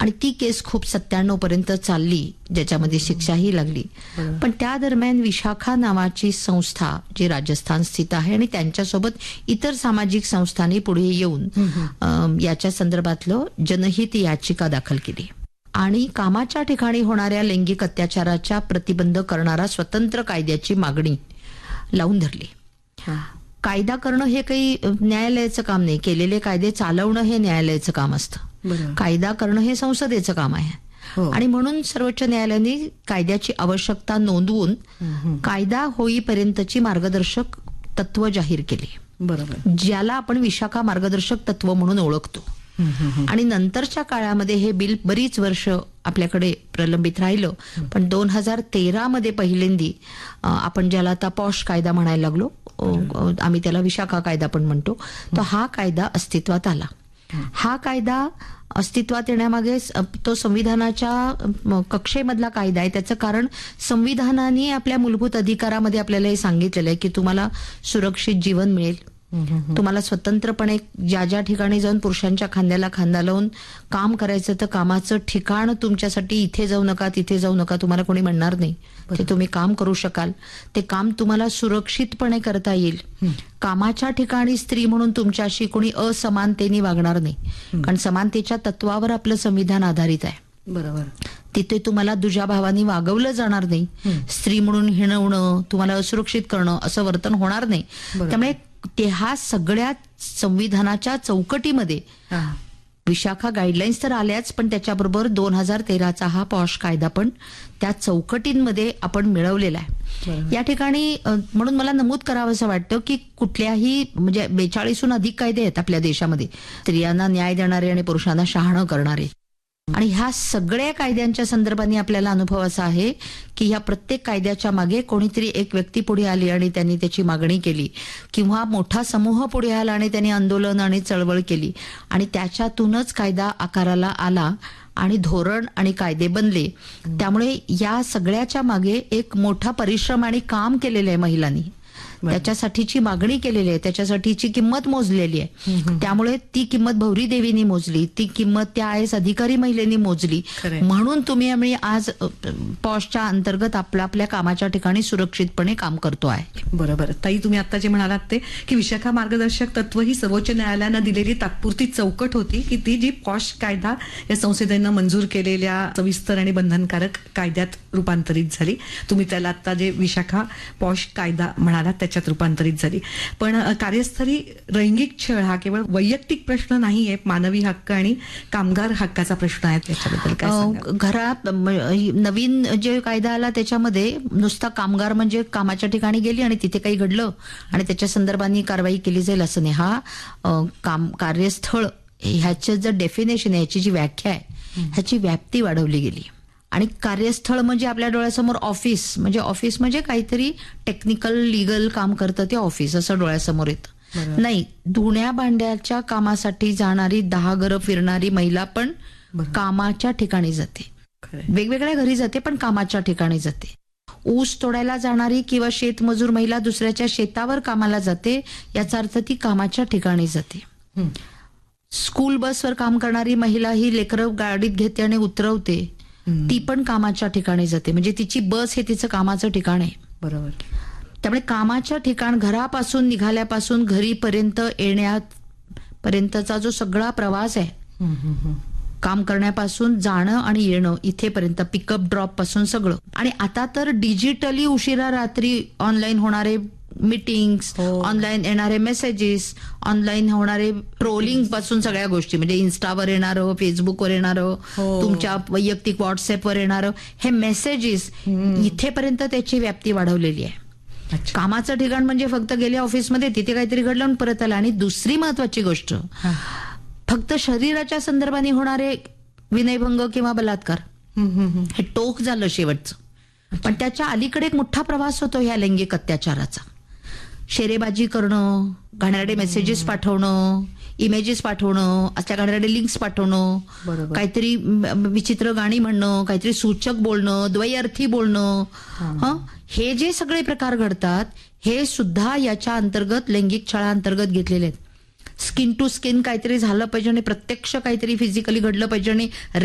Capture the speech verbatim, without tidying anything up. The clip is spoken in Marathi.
आणि ती केस खूप सत्त्याण्णव पर्यंत चालली, ज्याच्यामध्ये शिक्षाही लागली. पण त्या दरम्यान विशाखा नावाची संस्था जी राजस्थान स्थित आहे आणि त्यांच्यासोबत इतर सामाजिक संस्थांनी पुढे येऊन याच्या संदर्भातलं जनहित याचिका दाखल केली आणि कामाच्या ठिकाणी होणाऱ्या लैंगिक अत्याचाराच्या प्रतिबंध करणारा स्वतंत्र कायद्याची मागणी लावून धरली. कायदा करणं हे काही न्यायालयाचं काम नाही, केलेले कायदे चालवणं हे न्यायालयाचं काम असतं. कायदा करणं हे संसदेचं काम आहे. आणि म्हणून सर्वोच्च न्यायालयाने कायद्याची आवश्यकता नोंदवून कायदा होईपर्यंतची मार्गदर्शक तत्व जाहीर केली. बरोबर, ज्याला आपण विशाखा मार्गदर्शक तत्व म्हणून ओळखतो. आणि नंतरच्या काळामध्ये हे बिल बरीच वर्ष आपल्याकडे प्रलंबित राहिलं. पण दोन हजार तेरा मध्ये पहिल्यांदी आपण ज्याला आता पॉश कायदा म्हणायला लागलो, आम्ही त्याला विशाखा कायदा पण म्हणतो, तो हा कायदा अस्तित्वात आला. हा कायदा अस्तित्वात येण्यामागे तो संविधानाच्या कक्षेमधला कायदा आहे. त्याचं कारण संविधानाने आपल्या मूलभूत अधिकारामध्ये आपल्याला हे सांगितलेलं आहे की तुम्हाला सुरक्षित जीवन मिळेल, तुम्हाला स्वतंत्रपणे ज्या ज्या ठिकाणी जाऊन पुरुषांच्या खांद्याला खांदा लावून काम करायचं, तर कामाचं ठिकाण तुमच्यासाठी इथे जाऊ नका तिथे जाऊ नका तुम्हाला कोणी म्हणणार नाही. ते तुम्ही काम करू शकाल, ते काम तुम्हाला सुरक्षितपणे करता येईल. कामाच्या ठिकाणी स्त्री म्हणून तुमच्याशी कोणी असमानतेने वागणार नाही, कारण समानतेच्या तत्वावर आपलं संविधान आधारित आहे. बरोबर, तिथे तुम्हाला दुजा भावानी वागवलं जाणार नाही. स्त्री म्हणून हिणवणं, तुम्हाला असुरक्षित करणं असं वर्तन होणार नाही. त्यामुळे ते हा सगळ्या संविधानाच्या चौकटीमध्ये विशाखा गाईडलाईन्स तर आल्याच, पण त्याच्याबरोबर दोन हजार तेराचा हा पॉश कायदा पण त्या चौकटींमध्ये आपण मिळवलेला आहे. या ठिकाणी म्हणून मला नमूद करावं असं वाटतं की कुठल्याही म्हणजे बेचाळीसहून अधिक कायदे आहेत आपल्या देशामध्ये स्त्रियांना न्याय देणारे आणि पुरुषांना शहाणं करणारे. आणि ह्या सगळ्या कायद्यांच्या संदर्भाने आपल्याला अनुभव असा आहे की ह्या प्रत्येक कायद्याच्या मागे कोणीतरी एक व्यक्ती पुढे आली आणि त्यांनी त्याची मागणी केली, किंवा मोठा समूह पुढे आला आणि त्यांनी आंदोलन आणि चळवळ केली आणि त्याच्यातूनच कायदा आकाराला आला आणि धोरण आणि कायदे बनले. त्यामुळे या सगळ्याच्या मागे एक मोठा परिश्रम आणि काम केलेलं आहे महिलांनी, त्याच्यासाठीची मागणी केलेली आहे, त्याच्यासाठीची किंमत मोजलेली आहे. त्यामुळे ती किंमत भौरी देवीनी मोजली, ती किंमत त्या आय एस अधिकारी महिलेनी मोजली. म्हणून तुम्ही आम्ही आज पॉशच्या अंतर्गत आपल्या आपल्या कामाच्या ठिकाणी सुरक्षितपणे काम करतो आहे. बरोबर ताई, तुम्ही आता जे म्हणालात ते की विशाखा मार्गदर्शक तत्व ही सर्वोच्च न्यायालयानं दिलेली तात्पुरती चौकट होती की ती जी पॉश कायदा या संसदेनं मंजूर केलेल्या सविस्तर आणि बंधनकारक कायद्यात रूपांतरित झाली. तुम्ही त्याला आता जे विशाखा पॉश कायदा म्हणालात त्याच्यात रूपांतरित झाली. पण कार्यस्थळी लैंगिक छळ हा केवळ वैयक्तिक प्रश्न नाहीये, मानवी हक्क आणि कामगार हक्काचा प्रश्न आहे. त्याच्याबद्दल काय सांगाल? घरात नवीन जे कायदा आला त्याच्यामध्ये नुसता कामगार म्हणजे कामाच्या ठिकाणी गेली आणि तिथे काही घडलं आणि त्याच्या संदर्भाने कारवाई केली जाईल असं नाही. हा काम कार्यस्थळ ह्याचं जर डेफिनेशन आहे, ह्याची जी व्याख्या आहे, ह्याची व्याप्ती वाढवली गेली. आणि कार्यस्थळ म्हणजे आपल्या डोळ्यासमोर ऑफिस, म्हणजे ऑफिस म्हणजे काहीतरी टेक्निकल लीगल काम करतं ते ऑफिस असं डोळ्यासमोर येतं. नाही, धुण्या भांड्याच्या कामासाठी जाणारी दहा घरं फिरणारी महिला पण कामाच्या ठिकाणी जाते, वेगवेगळ्या घरी जाते पण कामाच्या ठिकाणी जाते. ऊस तोडायला जाणारी किंवा शेतमजूर महिला दुसऱ्याच्या शेतावर कामाला जाते, याचा अर्थ ती कामाच्या ठिकाणी जाते. स्कूल बसवर काम करणारी महिला ही लेकरं गाडीत घेते आणि उतरवते, ती पण कामाच्या ठिकाणी जाते, म्हणजे तिची बस हे तिचं कामाचं ठिकाण आहे. बरोबर. त्यामुळे कामाच्या ठिकाण घरापासून निघाल्यापासून घरीपर्यंत येण्यापर्यंतचा जो सगळा प्रवास आहे, काम करण्यापासून जाणं आणि येणं इथेपर्यंत, पिकअप ड्रॉप पासून सगळं. आणि आता तर डिजिटली उशिरा रात्री ऑनलाईन होणारे मीटिंग्स, ऑनलाईन येणारे मेसेजेस, ऑनलाईन होणारे ट्रोलिंग पासून सगळ्या गोष्टी, म्हणजे इन्स्टावर येणारं, फेसबुकवर येणारं, तुमच्या वैयक्तिक व्हॉट्सअपवर येणारं हे मेसेजेस, इथेपर्यंत त्याची व्याप्ती वाढवलेली आहे. कामाचं ठिकाण म्हणजे फक्त गेले ऑफिसमध्ये, तिथे काहीतरी घडलं आणि परत आलं. आणि दुसरी महत्वाची गोष्ट, फक्त शरीराच्या संदर्भाने होणारे विनयभंग किंवा बलात्कार हे टोक झालं शेवटचं. पण त्याच्या अलीकडे एक मोठा प्रवास होतो ह्या लैंगिक अत्याचाराचा. शेरेबाजी करणं, घाणेरडे मेसेजेस पाठवणं, इमेजेस पाठवणं, अशा घाणेरडे लिंक्स पाठवणं, काहीतरी विचित्र गाणी म्हणणं, काहीतरी सूचक बोलणं, द्वैअर्थी बोलणं, हं हे जे सगळे प्रकार घडतात हे सुद्धा याच्या अंतर्गत लैंगिक छळाअंतर्गत घेतलेले आहेत. स्किन टू स्किन काहीतरी झालं पाहिजे आणि प्रत्यक्ष काहीतरी फिजिकली घडलं पाहिजे आणि